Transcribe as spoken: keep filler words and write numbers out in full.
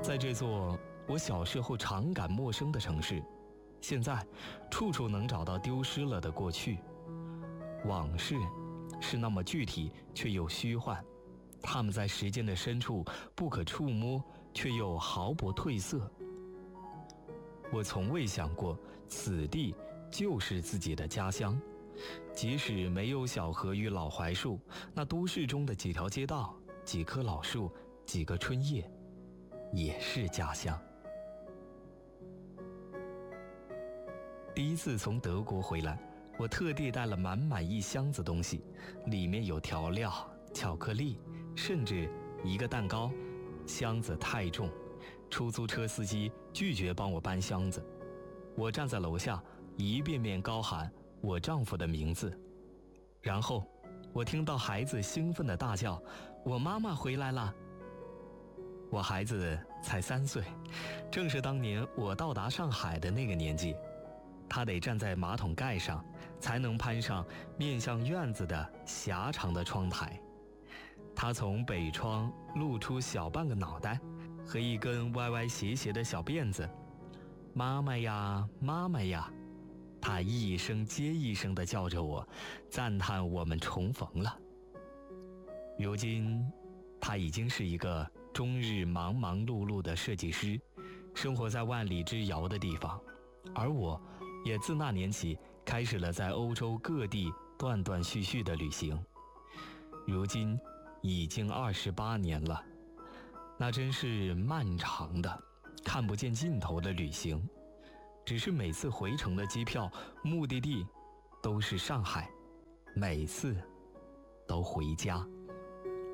在这座我小时候常感陌生的城市，现在处处能找到丢失了的过去。往事是那么具体却又虚幻，它们在时间的深处不可触摸，却又毫不褪色。我从未想过此地就是自己的家乡，即使没有小河与老槐树，那都市中的几条街道、几棵老树、几个春夜，也是家乡。第一次从德国回来，我特地带了满满一箱子东西，里面有调料、巧克力，甚至一个蛋糕。箱子太重，出租车司机拒绝帮我搬箱子。我站在楼下，一遍遍高喊我丈夫的名字，然后我听到孩子兴奋地大叫：“我妈妈回来了！”我孩子才三岁，正是当年我到达上海的那个年纪。他得站在马桶盖上，才能攀上面向院子的狭长的窗台。他从北窗露出小半个脑袋和一根歪歪斜斜的小辫子。妈妈呀，妈妈呀，他一声接一声地叫着我，赞叹我们重逢了。如今他已经是一个终日忙忙碌碌的设计师，生活在万里之遥的地方，而我也自那年起开始了在欧洲各地断断续续的旅行。如今已经二十八年了，那真是漫长的看不见尽头的旅行。只是每次回程的机票目的地都是上海，每次都回家。